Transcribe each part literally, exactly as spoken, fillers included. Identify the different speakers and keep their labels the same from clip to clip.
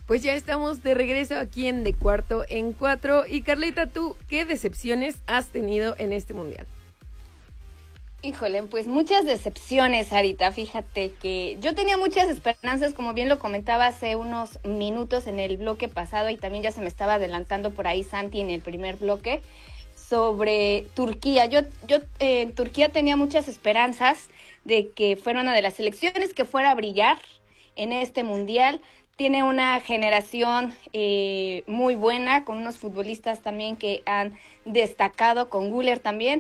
Speaker 1: Pues ya estamos de regreso aquí en De Cuarto en Cuatro. Y Carlita, ¿tú qué decepciones has tenido en este mundial?
Speaker 2: Híjole, pues muchas decepciones, Sarita. Fíjate que yo tenía muchas esperanzas, como bien lo comentaba hace unos minutos en el bloque pasado, y también ya se me estaba adelantando por ahí Santi en el primer bloque, sobre Turquía. Yo, yo eh, en Turquía tenía muchas esperanzas de que fuera una de las selecciones que fuera a brillar en este mundial. Tiene una generación eh, muy buena, con unos futbolistas también que han destacado, con Güler también,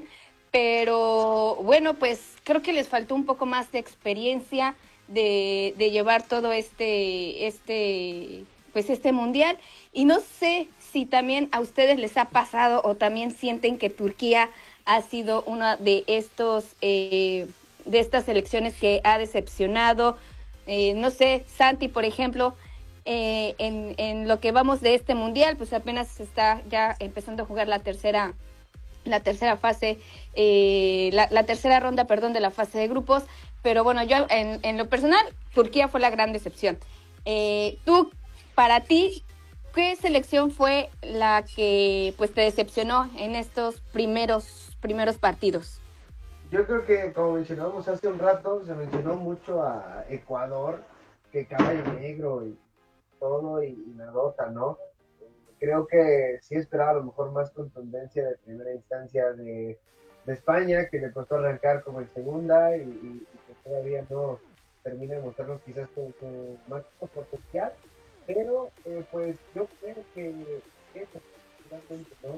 Speaker 2: pero bueno, pues creo que les faltó un poco más de experiencia de, de llevar todo este, este, pues este mundial, y no sé si también a ustedes les ha pasado o también sienten que Turquía ha sido una de estos, eh, de estas selecciones que ha decepcionado. Eh, no sé, Santi, por ejemplo, eh, en, en lo que vamos de este mundial, pues apenas se está ya empezando a jugar la tercera la tercera fase, eh, la, la tercera ronda, perdón, de la fase de grupos, pero bueno, yo en, en lo personal, Turquía fue la gran decepción. Eh, tú, para ti, ¿qué selección fue la que pues te decepcionó en estos primeros, primeros partidos?
Speaker 3: Yo creo que, como mencionábamos hace un rato, se mencionó mucho a Ecuador, que caballo negro y todo, y, y Nadota, ¿no? Creo que sí esperaba a lo mejor más contundencia de primera instancia de, de España, que le costó arrancar como en segunda y, y, y que todavía no termina de mostrarnos quizás con su máximo potencial, pero eh, pues yo creo que eso, finalmente, ¿no?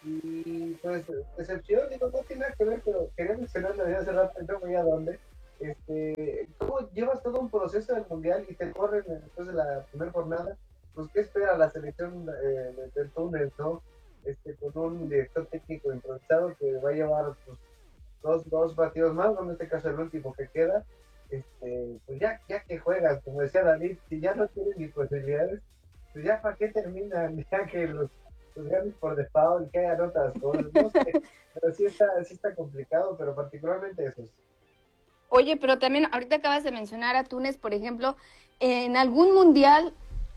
Speaker 3: Y pues decepción, digo, no tiene nada que ver, pero quería mencionarlo desde hace rato, no voy a dónde. Este, ¿cómo llevas todo un proceso del mundial y te corren después de la primera jornada? Pues qué espera la selección eh, del Túnez, ¿no? Este, con un director técnico improvisado que va a llevar pues, dos, dos partidos más, en este caso el último que queda. Este, pues ya, ya que juegas, como decía David, si ya no tienes ni posibilidades, pues ya para qué terminan, ya que los, los ganes por default, que hagan otras cosas, no sé, pero sí está, sí está complicado, pero particularmente esos.
Speaker 2: Oye, pero también ahorita acabas de mencionar a Túnez, por ejemplo, en algún mundial.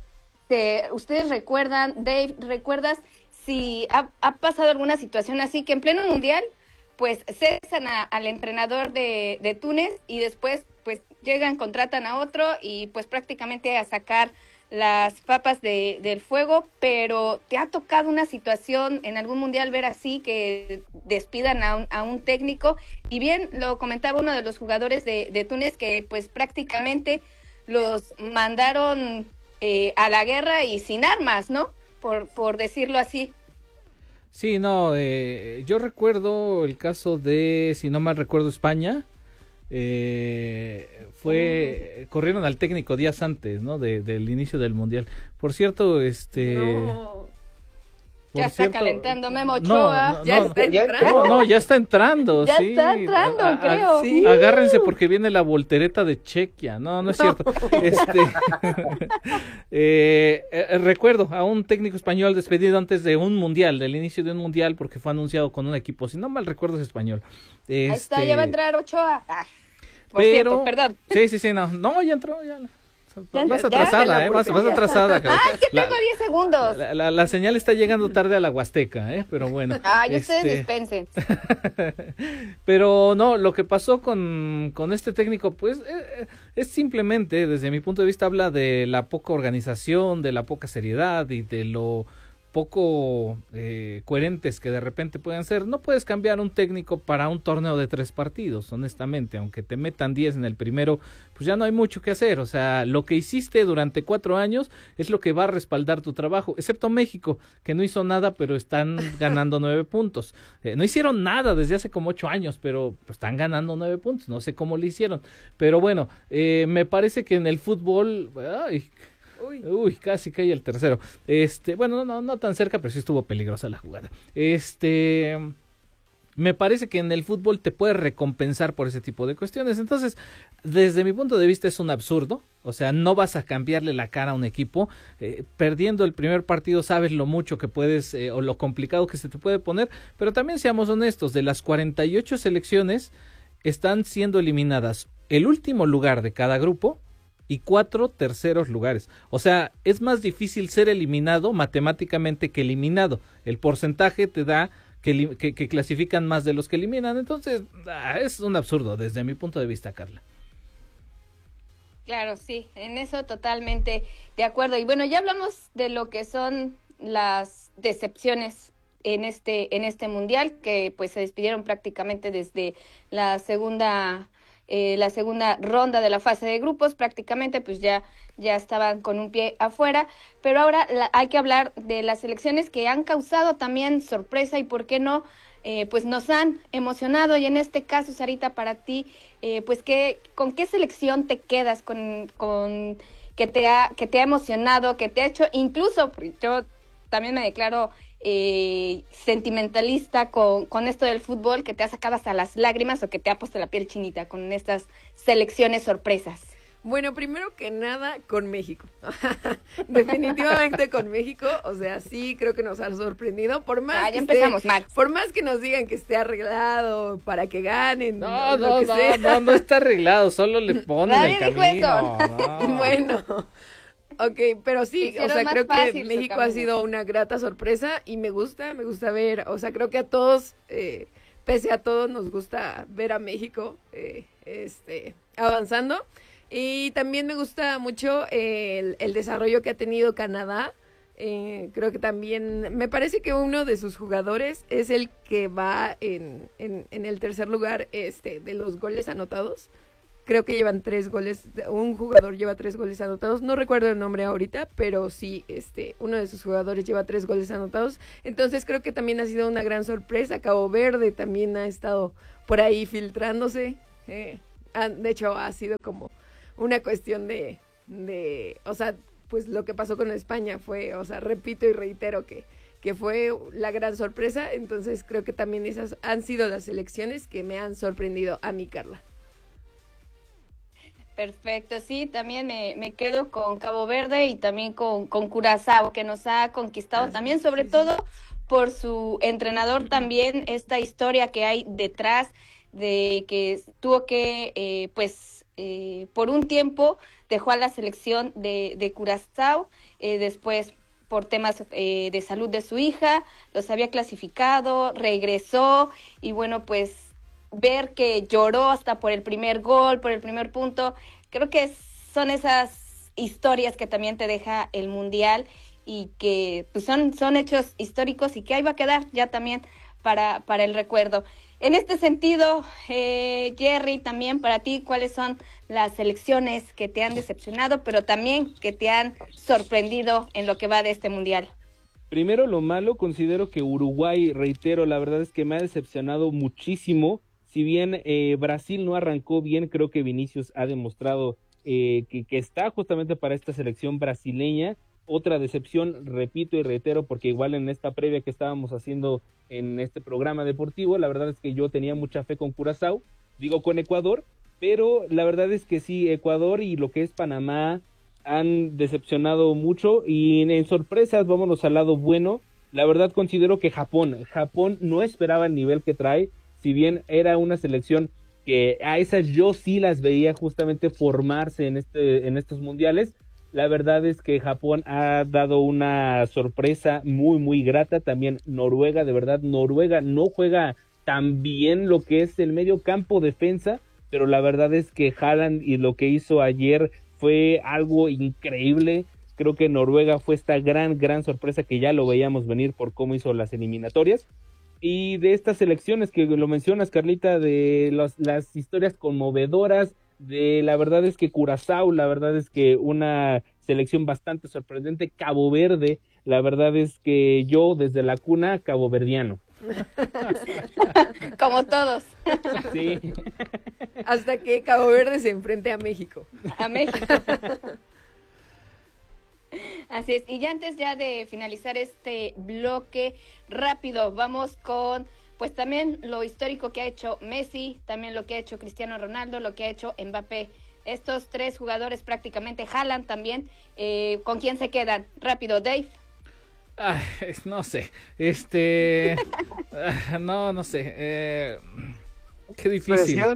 Speaker 2: Te, ¿Ustedes recuerdan, Dave, recuerdas si ha, ha pasado alguna situación así, que en pleno mundial, pues cesan a, al entrenador de, de Túnez y después pues llegan, contratan a otro y pues prácticamente a sacar las papas de, del fuego? Pero ¿te ha tocado una situación en algún mundial ver así, que despidan a un, a un técnico? Y bien, lo comentaba uno de los jugadores de, de Túnez, que pues prácticamente los mandaron Eh, a la guerra y sin armas, ¿no? Por, por decirlo así.
Speaker 4: Sí, no, eh, yo recuerdo el caso de, si no mal recuerdo, España, eh, fue, oh. corrieron al técnico días antes, ¿no? De, del inicio del mundial. Por cierto, este...
Speaker 2: No. Ya está
Speaker 4: cierto,
Speaker 2: calentando Memo Ochoa.
Speaker 4: No, no,
Speaker 2: ya
Speaker 4: no,
Speaker 2: está entrando.
Speaker 4: No, no, ya está entrando,
Speaker 2: ya
Speaker 4: sí.
Speaker 2: está entrando, a, a, creo.
Speaker 4: Sí. Agárrense porque viene la voltereta de Chequia. No, no es cierto. Este, eh, eh, recuerdo a un técnico español despedido antes de un mundial, del inicio de un mundial, porque fue anunciado con un equipo. Si no mal recuerdo, es español. Este,
Speaker 2: Ahí está, ya va a entrar Ochoa. Ah, por
Speaker 4: pero,
Speaker 2: cierto, perdón.
Speaker 4: Sí, sí, sí, no, no, ya entró, ya.
Speaker 2: Ya,
Speaker 4: vas atrasada,
Speaker 2: ya,
Speaker 4: eh, vas, vas atrasada.
Speaker 2: Ah, es que tengo diez segundos.
Speaker 4: La, la, la señal está llegando tarde a la Huasteca, eh, pero bueno.
Speaker 2: Ah, y
Speaker 4: este...
Speaker 2: ustedes dispensen.
Speaker 4: Pero no, lo que pasó con, con este técnico, pues, eh, es simplemente, desde mi punto de vista, habla de la poca organización, de la poca seriedad y de lo poco eh, coherentes que de repente pueden ser. No puedes cambiar un técnico para un torneo de tres partidos, honestamente, aunque te metan diez en el primero, pues ya no hay mucho que hacer. O sea, lo que hiciste durante cuatro años es lo que va a respaldar tu trabajo, excepto México, que no hizo nada, pero están ganando nueve puntos. Eh, no hicieron nada desde hace como ocho años, pero pues, están ganando nueve puntos, no sé cómo lo hicieron. Pero bueno, eh, me parece que en el fútbol... Ay, Uy. Uy, casi cae el tercero. Este, bueno, no, no tan cerca, pero sí estuvo peligrosa la jugada. Este, me parece que en el fútbol te puedes recompensar por ese tipo de cuestiones. Entonces, desde mi punto de vista es un absurdo. O sea, no vas a cambiarle la cara a un equipo. Eh, perdiendo el primer partido sabes lo mucho que puedes eh, o lo complicado que se te puede poner. Pero también seamos honestos, de las cuarenta y ocho selecciones están siendo eliminadas el último lugar de cada grupo y cuatro terceros lugares. O sea, es más difícil ser eliminado matemáticamente que eliminado. El porcentaje te da que, que, que clasifican más de los que eliminan. Entonces, ah, es un absurdo desde mi punto de vista, Carla.
Speaker 2: Claro, sí, en eso totalmente de acuerdo. Y bueno, ya hablamos de lo que son las decepciones en este en este mundial, que pues se despidieron prácticamente desde la segunda eh, la segunda ronda de la fase de grupos, prácticamente pues ya ya estaban con un pie afuera, pero ahora la, hay que hablar de las selecciones que han causado también sorpresa y por qué no, eh, pues nos han emocionado. Y en este caso, Sarita, para ti, eh, pues qué, ¿con qué selección te quedas? Con, con que te ha que te ha emocionado, que te ha hecho, incluso yo también me declaro eh, sentimentalista con, con esto del fútbol, que te ha sacado hasta las lágrimas o que te ha puesto la piel chinita con estas selecciones sorpresas.
Speaker 1: Bueno, primero que nada, con México. Definitivamente con México. O sea, sí, creo que nos ha sorprendido. Por más
Speaker 2: ah, ya
Speaker 1: que
Speaker 2: empezamos
Speaker 1: esté,
Speaker 2: mal.
Speaker 1: Por más que nos digan que esté arreglado para que ganen.
Speaker 4: No,
Speaker 1: lo
Speaker 4: no,
Speaker 1: que
Speaker 4: no,
Speaker 1: sea.
Speaker 4: no, no está arreglado. Solo le ponen
Speaker 2: Nadie
Speaker 4: el
Speaker 2: dijo
Speaker 4: camino.
Speaker 2: eso.
Speaker 4: No.
Speaker 1: Bueno, ok, pero sí,
Speaker 2: Hicieron
Speaker 1: o sea,
Speaker 2: más
Speaker 1: creo que
Speaker 2: fácil su
Speaker 1: México ha
Speaker 2: camino.
Speaker 1: sido una grata sorpresa y me gusta, me gusta ver, o sea, creo que a todos, eh, pese a todo, nos gusta ver a México eh, este, avanzando. Y también me gusta mucho el, el desarrollo que ha tenido Canadá. Eh, creo que también, me parece que uno de sus jugadores es el que va en, en, en el tercer lugar este, de los goles anotados. Creo que llevan tres goles, un jugador lleva tres goles anotados, no recuerdo el nombre ahorita, pero sí, este, uno de sus jugadores lleva tres goles anotados. Entonces creo que también ha sido una gran sorpresa. Cabo Verde también ha estado por ahí filtrándose. Eh, han, de hecho, ha sido como una cuestión de, de, o sea, pues lo que pasó con España fue, o sea, repito y reitero que, que fue la gran sorpresa. Entonces creo que también esas han sido las elecciones que me han sorprendido a mí, Carla.
Speaker 2: Perfecto, sí, también me, me quedo con Cabo Verde y también con, con Curazao, que nos ha conquistado
Speaker 1: Ah,
Speaker 2: también, sobre
Speaker 1: sí, sí.
Speaker 2: todo por su entrenador también, esta historia que hay detrás de que tuvo que, eh, pues, eh, por un tiempo dejó a la selección de, de Curazao, eh, después por temas eh, de salud de su hija, los había clasificado, regresó y bueno, pues ver que lloró hasta por el primer gol, por el primer punto, creo que son esas historias que también te deja el Mundial y que pues son, son hechos históricos y que ahí va a quedar ya también para, para el recuerdo. En este sentido, eh, Jerry, también para ti, ¿cuáles son las selecciones que te han decepcionado, pero también que te han sorprendido en lo que va de este Mundial?
Speaker 5: Primero, lo malo, considero que Uruguay, reitero, la verdad es que me ha decepcionado muchísimo. Si bien eh, Brasil no arrancó bien, creo que Vinicius ha demostrado eh, que, que está justamente para esta selección brasileña. Otra decepción, repito y reitero, porque igual en esta previa que estábamos haciendo en este programa deportivo, la verdad es que yo tenía mucha fe con Curazao, digo con Ecuador, pero la verdad es que sí, Ecuador y lo que es Panamá han decepcionado mucho. Y en sorpresas, vámonos al lado bueno, la verdad considero que Japón, Japón no esperaba el nivel que trae, si bien era una selección que a esas yo sí las veía justamente formarse en, este, en estos mundiales. La verdad es que Japón ha dado una sorpresa muy, muy grata. También Noruega, de verdad, Noruega no juega tan bien lo que es el medio campo defensa, pero la verdad es que Haaland y lo que hizo ayer fue algo increíble. Creo que Noruega fue esta gran, gran sorpresa que ya lo veíamos venir por cómo hizo las eliminatorias. Y de estas selecciones que lo mencionas, Carlita, de los, las historias conmovedoras, de la verdad es que Curazao, la verdad es que una selección bastante sorprendente. Cabo Verde, la verdad es que yo desde la cuna caboverdiano.
Speaker 2: Como todos.
Speaker 5: Sí.
Speaker 1: Hasta que Cabo Verde se enfrente a México.
Speaker 2: A México. Así es, y ya antes ya de finalizar este bloque rápido, vamos con pues también lo histórico que ha hecho Messi, también lo que ha hecho Cristiano Ronaldo, lo que ha hecho Mbappé. Estos tres jugadores prácticamente, Haaland también, eh, ¿con quién se quedan? Rápido, Dave.
Speaker 4: Ay, no sé, este, no, no sé, eh, qué difícil.
Speaker 3: Presión.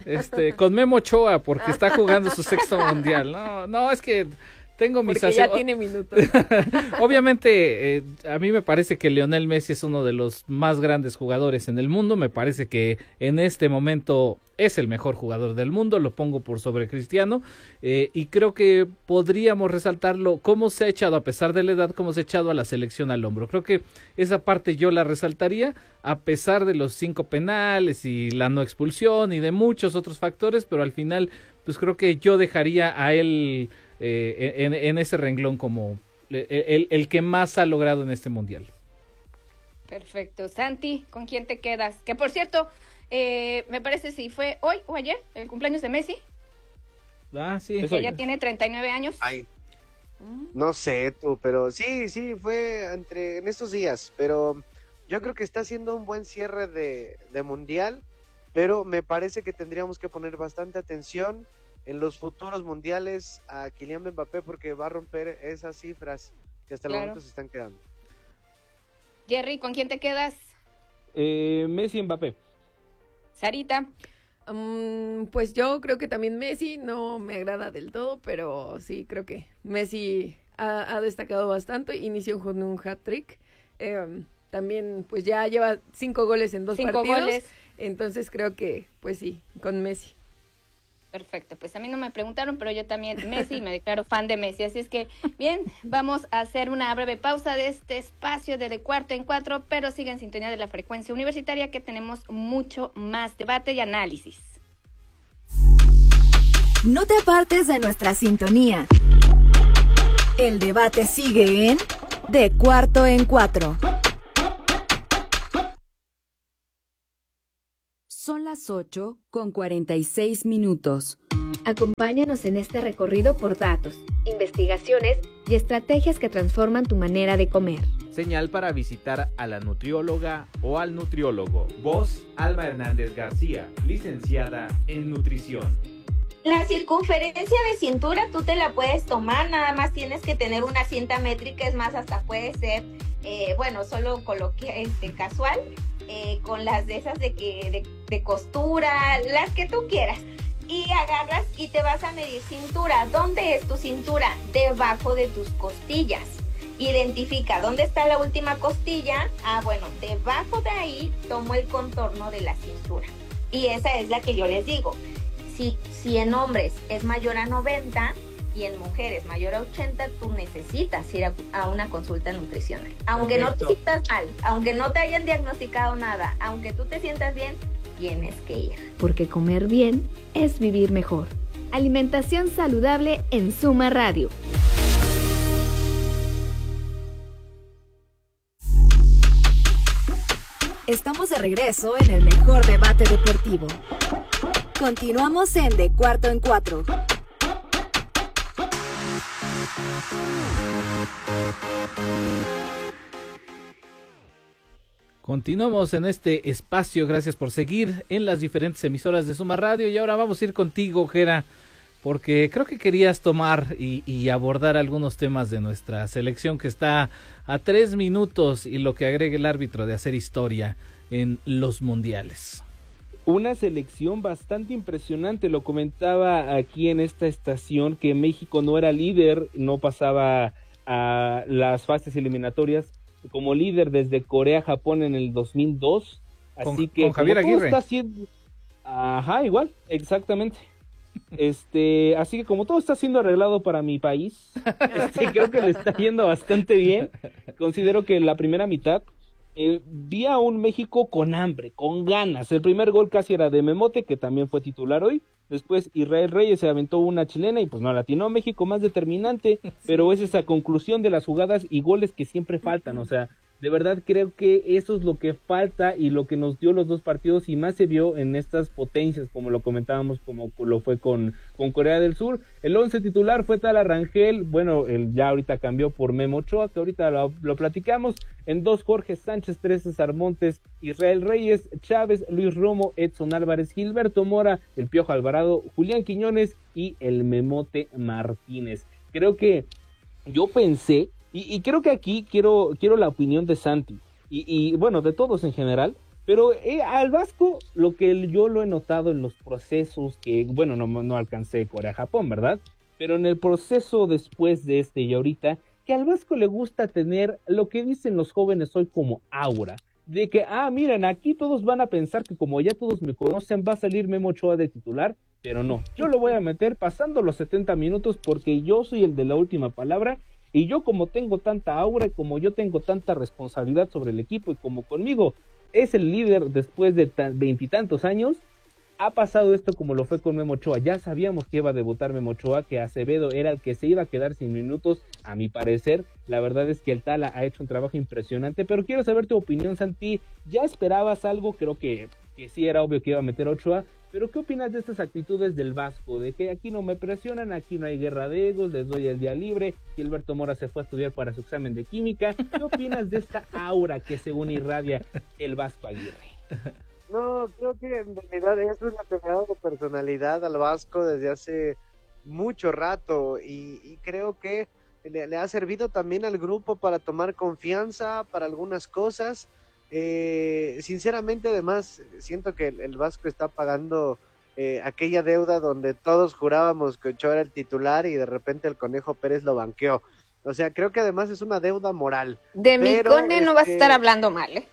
Speaker 4: Este, con Memo Ochoa, porque está jugando su sexto mundial. No, no, es que tengo mis...
Speaker 1: Porque ya tiene minutos.
Speaker 4: Obviamente, eh, a mí me parece que Lionel Messi es uno de los más grandes jugadores en el mundo. Me parece que en este momento es el mejor jugador del mundo. Lo pongo por sobre Cristiano. Eh, y creo que podríamos resaltarlo, cómo se ha echado, a pesar de la edad, cómo se ha echado a la selección al hombro. Creo que esa parte yo la resaltaría, a pesar de los cinco penales y la no expulsión y de muchos otros factores, pero al final, pues creo que yo dejaría a él... Eh, en, en ese renglón como el, el que más ha logrado en este mundial.
Speaker 2: Perfecto. Santi, ¿con quién te quedas? Que por cierto, eh, me parece si fue hoy o ayer el cumpleaños de Messi.
Speaker 4: Ah, sí.
Speaker 2: Que ya tiene treinta y nueve años.
Speaker 3: Ay, no sé tú, pero sí, sí, fue entre en estos días, pero yo creo que está haciendo un buen cierre de, de mundial, pero me parece que tendríamos que poner bastante atención en los futuros mundiales a Kylian Mbappé, porque va a romper esas cifras que hasta el
Speaker 2: Claro.
Speaker 3: momento se están quedando.
Speaker 2: Jerry, ¿con quién te quedas?
Speaker 5: Eh, Messi, Mbappé.
Speaker 2: Sarita.
Speaker 1: Um, pues yo creo que también Messi no me agrada del todo, pero sí, creo que Messi ha, ha destacado bastante. Inició con un hat-trick. Eh, también, pues ya lleva cinco goles en dos
Speaker 2: Cinco
Speaker 1: partidos.
Speaker 2: goles.
Speaker 1: Entonces creo que, pues sí, con Messi.
Speaker 2: Perfecto, pues a mí no me preguntaron, pero yo también Messi, me declaro fan de Messi, así es que bien, vamos a hacer una breve pausa de este espacio de De Cuarto en Cuatro, pero sigue en sintonía de la frecuencia universitaria, que tenemos mucho más debate y análisis.
Speaker 6: No te apartes de nuestra sintonía. El debate sigue en De Cuarto en Cuatro. Son las ocho con cuarenta y seis minutos.
Speaker 7: Acompáñanos en este recorrido por datos, investigaciones y estrategias que transforman tu manera de comer.
Speaker 8: Señal para visitar a la nutrióloga o al nutriólogo. Voz, Alma Hernández García, licenciada en nutrición.
Speaker 9: La circunferencia de cintura tú te la puedes tomar, nada más tienes que tener una cinta métrica, es más, hasta puede ser, eh, bueno, solo coloquia, este, casual, eh, con las de esas de, que, de, de costura, las que tú quieras. Y agarras y te vas a medir cintura. ¿Dónde es tu cintura? Debajo de tus costillas. Identifica dónde está la última costilla. Ah, bueno, debajo de ahí tomo el contorno de la cintura. Y esa es la que yo les digo. Si, si en hombres es mayor a noventa y en mujeres mayor a ochenta, tú necesitas ir a, a una consulta nutricional. Aunque Perfecto. No te sientas mal, aunque no te hayan diagnosticado nada, aunque tú te sientas bien, tienes que ir.
Speaker 7: Porque comer bien es vivir mejor. Alimentación saludable en Suma Radio.
Speaker 6: Estamos de regreso en el mejor debate deportivo. Continuamos en De Cuarto en Cuatro.
Speaker 4: Continuamos en este espacio, gracias por seguir en las diferentes emisoras de Suma Radio, y ahora vamos a ir contigo, Jera, porque creo que querías tomar y, y abordar algunos temas de nuestra selección que está a tres minutos y lo que agregue el árbitro de hacer historia en los mundiales.
Speaker 5: Una selección bastante impresionante, lo comentaba aquí en esta estación, que México no era líder, no pasaba a las fases eliminatorias como líder desde Corea-Japón en el dos mil dos, así
Speaker 4: con,
Speaker 5: que
Speaker 4: con Javier Aguirre.
Speaker 5: Está haciendo... Ajá, igual, exactamente. Este, así que como todo está siendo arreglado para mi país, este, creo que le está yendo bastante bien. Considero que en la primera mitad eh, vi a un México con hambre, con ganas. El primer gol casi era de Memote, que también fue titular hoy. Después Israel Reyes se aventó una chilena y pues no latinó. México más determinante, pero es esa conclusión de las jugadas y goles que siempre faltan. O sea, de verdad creo que eso es lo que falta y lo que nos dio los dos partidos, y más se vio en estas potencias, como lo comentábamos, como lo fue con, con Corea del Sur. El once titular fue Tala Rangel, bueno, él ya ahorita cambió por Memo Ochoa, que ahorita lo, lo platicamos. En dos, Jorge Sánchez, tres, César Montes, Israel Reyes, Chávez, Luis Romo, Edson Álvarez, Gilberto Mora, el Piojo Alvarado, Julián Quiñones y el Memote Martínez. Creo que yo pensé, y, y creo que aquí quiero, quiero la opinión de Santi, y, y bueno, de todos en general, Pero eh, al Vasco, lo que yo lo he notado en los procesos que, bueno, no, no alcancé Corea-Japón, ¿verdad? Pero en el proceso después de este y ahorita, que al Vasco le gusta tener lo que dicen los jóvenes hoy como aura. De que, ah, miren, aquí todos van a pensar que como ya todos me conocen, va a salir Memo Ochoa de titular, pero no. Yo lo voy a meter pasando los setenta minutos porque yo soy el de la última palabra y yo como tengo tanta aura y como yo tengo tanta responsabilidad sobre el equipo y como conmigo es el líder después de veintitantos años, ha pasado esto como lo fue con Memo Ochoa. Ya sabíamos que iba a debutar Memo Ochoa, que Acevedo era el que se iba a quedar sin minutos, a mi parecer. La verdad es que el Tala ha hecho un trabajo impresionante, pero quiero saber tu opinión, Santi. ¿Ya esperabas algo? Creo que, que sí era obvio que iba a meter Ochoa, pero ¿qué opinas de estas actitudes del Vasco? De que aquí no me presionan, aquí no hay guerra de egos, les doy el día libre, Gilberto Mora se fue a estudiar para su examen de química. ¿Qué opinas de esta aura que según irradia el Vasco Aguirre?
Speaker 3: No, creo que en realidad eso es la pegada de personalidad al Vasco desde hace mucho rato y, y creo que le, le ha servido también al grupo para tomar confianza para algunas cosas. Eh, sinceramente, además, siento que el, el Vasco está pagando eh, aquella deuda donde todos jurábamos que Ochoa era el titular y de repente el Conejo Pérez lo banqueó. O sea, creo que además es una deuda moral.
Speaker 2: De mi
Speaker 3: pero,
Speaker 2: Cone no
Speaker 3: este...
Speaker 2: vas a estar hablando mal, ¿eh?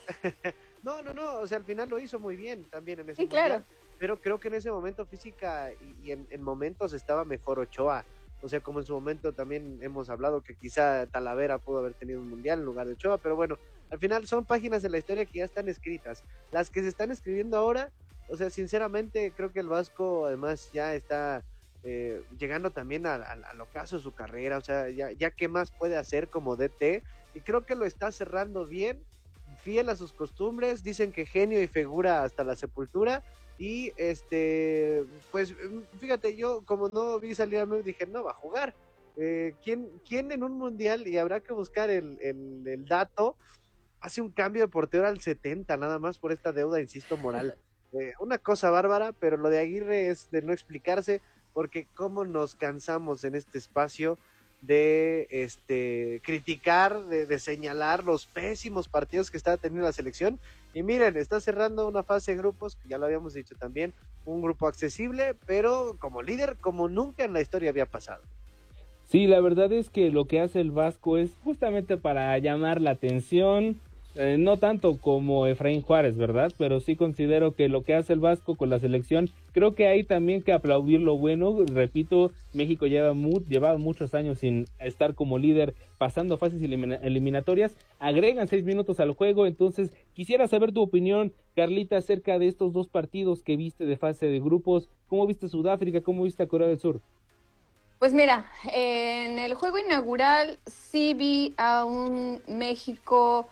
Speaker 3: No, no, no, o sea, al final lo hizo muy bien también en ese
Speaker 2: Sí,
Speaker 3: mundial,
Speaker 2: claro.
Speaker 3: pero creo que en ese momento física y, y en, en momentos estaba mejor Ochoa, o sea, como en su momento también hemos hablado que quizá Talavera pudo haber tenido un mundial en lugar de Ochoa, pero bueno, al final son páginas de la historia que ya están escritas, las que se están escribiendo ahora, o sea, sinceramente creo que el Vasco además ya está eh, llegando también al a, a ocaso de su carrera, o sea, ya, ya qué más puede hacer como D T, y creo que lo está cerrando bien, fiel a sus costumbres, dicen que genio y figura hasta la sepultura, y este, pues fíjate, yo como no vi salir a mí, dije, no va a jugar, eh, ¿quién, ¿quién en un mundial, y habrá que buscar el, el, el dato, hace un cambio de portero al setenta, nada más por esta deuda, insisto, moral, eh, una cosa bárbara, pero lo de Aguirre es de no explicarse, porque cómo nos cansamos en este espacio de este criticar, de, de señalar los pésimos partidos que está teniendo la selección, y miren, está cerrando una fase de grupos, que ya lo habíamos dicho también, un grupo accesible, pero como líder, como nunca en la historia había pasado.
Speaker 5: Sí, la verdad es que lo que hace el Vasco es justamente para llamar la atención, eh, no tanto como Efraín Juárez, ¿verdad? Pero sí considero que lo que hace el Vasco con la selección, creo que hay también que aplaudir lo bueno. Repito, México lleva mu llevaba muchos años sin estar como líder, pasando fases elimina eliminatorias, agregan seis minutos al juego, entonces quisiera saber tu opinión, Carlita, acerca de estos dos partidos que viste de fase de grupos. ¿Cómo viste Sudáfrica? ¿Cómo viste a Corea del Sur?
Speaker 2: Pues mira, en el juego inaugural sí vi a un México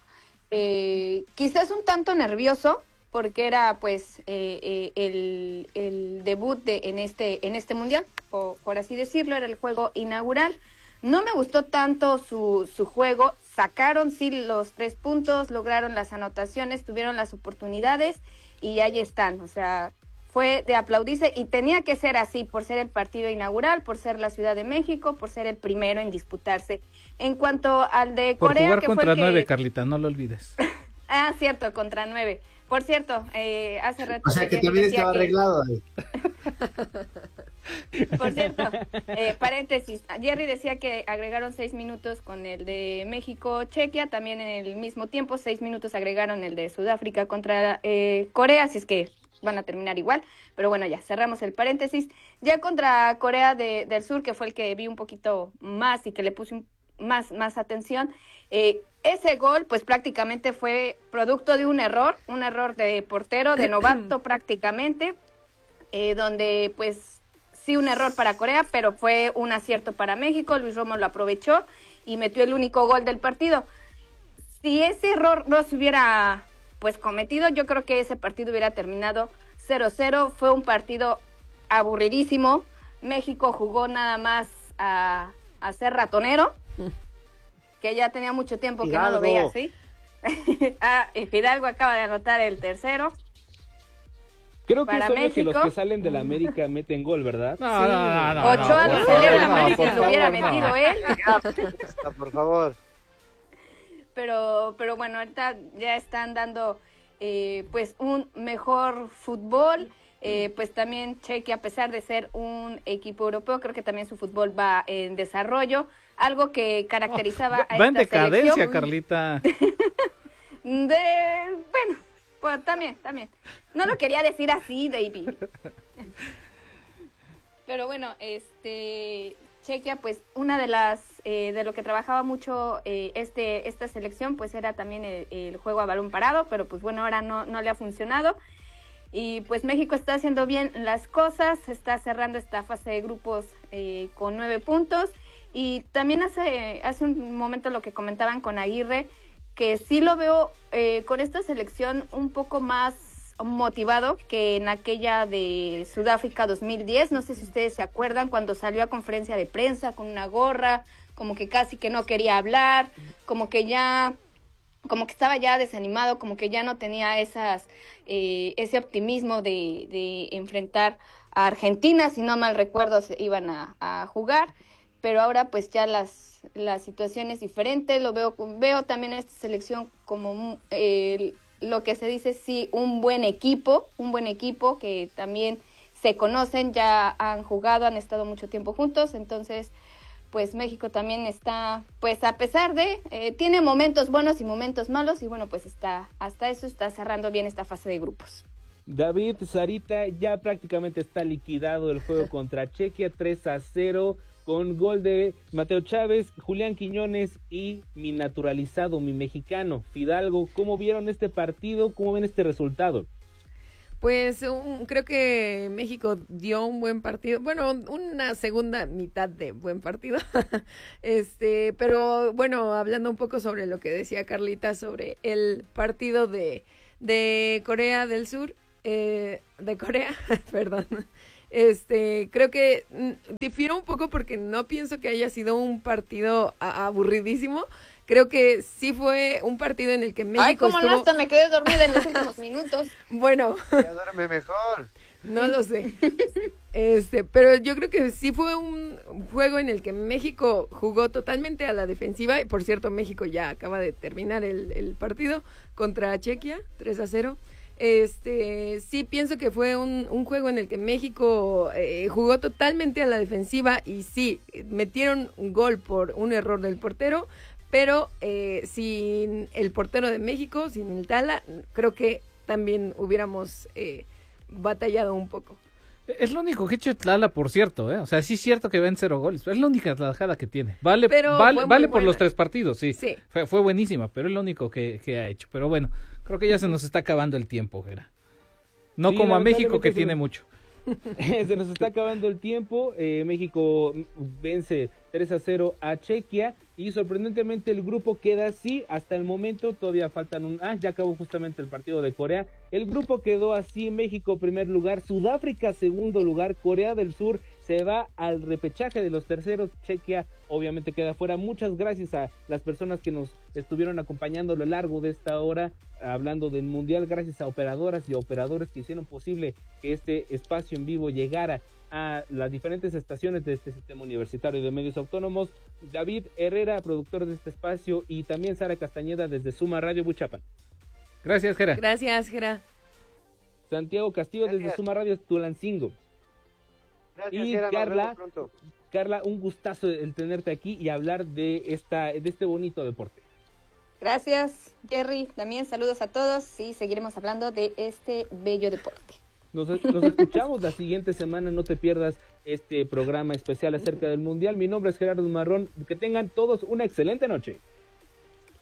Speaker 2: eh, quizás un tanto nervioso, porque era pues eh, eh, el, el debut de, en, este, en este mundial, o, por así decirlo, era el juego inaugural. No me gustó tanto su, su juego, sacaron sí los tres puntos, lograron las anotaciones, tuvieron las oportunidades y ahí están, o sea, fue de aplaudirse y tenía que ser así por ser el partido inaugural, por ser la Ciudad de México, por ser el primero en disputarse. En cuanto al de
Speaker 4: por
Speaker 2: Corea,
Speaker 4: jugar
Speaker 2: que
Speaker 4: contra
Speaker 2: fue el
Speaker 4: nueve,
Speaker 2: que...
Speaker 4: Carlita, no lo olvides.
Speaker 2: Ah, cierto, contra nueve. Por cierto, eh, hace rato...
Speaker 3: O sea, que
Speaker 2: Jerry
Speaker 3: también
Speaker 2: decía
Speaker 3: estaba
Speaker 2: que-
Speaker 3: arreglado.
Speaker 2: Por cierto, eh, paréntesis, Jerry decía que agregaron seis minutos con el de México-Chequia, también en el mismo tiempo, seis minutos agregaron el de Sudáfrica contra eh, Corea, así es que van a terminar igual, pero bueno, ya cerramos el paréntesis. Ya contra Corea de, del Sur, que fue el que vi un poquito más y que le puse un, más, más atención, eh, ese gol pues prácticamente fue producto de un error, un error de portero, de novato prácticamente, eh, donde pues sí un error para Corea, pero fue un acierto para México. Luis Romo lo aprovechó y metió el único gol del partido. Si ese error no se hubiera pues cometido, yo creo que ese partido hubiera terminado cero cero. Fue un partido aburridísimo. México jugó nada más a, a ser ratonero, que ya tenía mucho tiempo que no lo veía así. Ah, y Fidalgo acaba de anotar el tercero.
Speaker 5: Creo que
Speaker 2: Para
Speaker 5: es obvio que los
Speaker 2: México.
Speaker 5: que salen de la América meten gol, ¿verdad?
Speaker 4: No, no, no, no,
Speaker 2: Ochoa
Speaker 4: no,
Speaker 2: no
Speaker 4: por
Speaker 2: salió de la
Speaker 4: favor,
Speaker 2: América,
Speaker 4: no,
Speaker 2: si
Speaker 4: por
Speaker 2: lo hubiera
Speaker 4: favor, no.
Speaker 2: metido él.
Speaker 3: Por favor.
Speaker 2: Pero, pero bueno, ahorita ya están dando eh, pues un mejor fútbol. Eh, pues también Chequia, a pesar de ser un equipo europeo, creo que también su fútbol va en desarrollo, algo que caracterizaba
Speaker 4: oh,
Speaker 2: a
Speaker 4: va en
Speaker 2: esta
Speaker 4: decadencia,
Speaker 2: selección.
Speaker 4: Carlita.
Speaker 2: De, bueno, pues también, también. No lo quería decir así, David. Pero bueno, este Chequia, pues una de las eh, de lo que trabajaba mucho eh, este esta selección, pues era también el, el juego a balón parado, pero pues bueno, ahora no no le ha funcionado. Y pues México está haciendo bien las cosas, está cerrando esta fase de grupos eh, con nueve puntos. Y también hace, hace un momento lo que comentaban con Aguirre, que sí lo veo eh, con esta selección un poco más motivado que en aquella de Sudáfrica dos mil diez. No sé si ustedes se acuerdan cuando salió a conferencia de prensa con una gorra, como que casi que no quería hablar, como que ya... como que estaba ya desanimado, como que ya no tenía esas eh, ese optimismo de, de enfrentar a Argentina, si no mal recuerdo se iban a, a jugar, pero ahora pues ya las, la situación es diferente, lo veo, veo también a esta selección como eh, lo que se dice, sí, un buen equipo, un buen equipo que también se conocen, ya han jugado, han estado mucho tiempo juntos, entonces... pues México también está, pues a pesar de, eh, tiene momentos buenos y momentos malos, y bueno, pues está, hasta eso está cerrando bien esta fase de grupos.
Speaker 5: David, Sarita, ya prácticamente está liquidado el juego contra Chequia, tres a cero, con gol de Mateo Chávez, Julián Quiñones y mi naturalizado, mi mexicano, Fidalgo. ¿Cómo vieron este partido? ¿Cómo ven este resultado?
Speaker 1: Pues un, creo que México dio un buen partido, bueno, una segunda mitad de buen partido, este, pero bueno, hablando un poco sobre lo que decía Carlita sobre el partido de, de Corea del Sur, eh, de Corea, perdón, este, creo que mm, difiero un poco porque no pienso que haya sido un partido a, aburridísimo. Creo que sí fue un partido en el que México
Speaker 2: Ay, cómo
Speaker 1: estuvo...
Speaker 2: no, hasta me quedé dormida en los últimos minutos.
Speaker 1: Bueno.
Speaker 3: Ya duerme mejor.
Speaker 1: No lo sé. Este, pero yo creo que sí fue un juego en el que México jugó totalmente a la defensiva. Y por cierto, México ya acaba de terminar el, el partido contra Chequia, tres a cero. Este, sí pienso que fue un, un juego en el que México eh, jugó totalmente a la defensiva y sí, metieron un gol por un error del portero. Pero eh, sin el portero de México, sin el Tala, creo que también hubiéramos eh, batallado un poco.
Speaker 4: Es lo único que ha hecho Tlala, por cierto, ¿eh? O sea, sí es cierto que ven cero goles, pero es la única tajada que tiene. Vale,
Speaker 1: pero
Speaker 4: vale, vale por
Speaker 1: buena.
Speaker 4: los tres partidos, sí.
Speaker 1: sí.
Speaker 4: Fue, fue buenísima, pero es lo único que, que ha hecho. Pero bueno, creo que ya se nos está acabando el tiempo, Gera. No sí, como a México, que tiene mucho.
Speaker 5: Se nos está acabando el tiempo. Eh, México vence tres a cero a Chequia y sorprendentemente el grupo queda así hasta el momento. Todavía faltan un... Ah, ya acabó justamente el partido de Corea. El grupo quedó así: México primer lugar, Sudáfrica segundo lugar, Corea del Sur se va al repechaje de los terceros, Chequia obviamente queda fuera. Muchas gracias a las personas que nos estuvieron acompañando a lo largo de esta hora hablando del Mundial, gracias a operadoras y operadores que hicieron posible que este espacio en vivo llegara a las diferentes estaciones de este sistema universitario de medios autónomos. David Herrera, productor de este espacio, y también Sara Castañeda desde Suma Radio Buchapan.
Speaker 4: Gracias, Gera.
Speaker 1: Gracias, Gera.
Speaker 5: Santiago Castillo
Speaker 3: Gracias.
Speaker 5: desde Suma Radio Tulancingo.
Speaker 3: Gracias,
Speaker 5: Y
Speaker 3: Gera, nos
Speaker 5: Carla,
Speaker 3: vemos pronto.
Speaker 5: Carla, un gustazo el tenerte aquí y hablar de esta de este bonito deporte.
Speaker 2: Gracias, Jerry. También saludos a todos y seguiremos hablando de este bello deporte.
Speaker 5: Nos, nos escuchamos la siguiente semana, no te pierdas este programa especial acerca del Mundial. Mi nombre es Gerardo Marrón, que tengan todos una excelente noche.